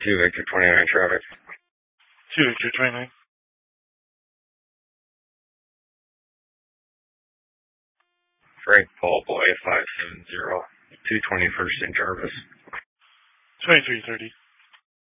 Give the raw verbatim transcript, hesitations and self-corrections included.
two Victor twenty-nine traffic. two Victor twenty-nine. Frank Paul Boy five seven zero, two twenty-first in Jarvis. twenty-three thirty.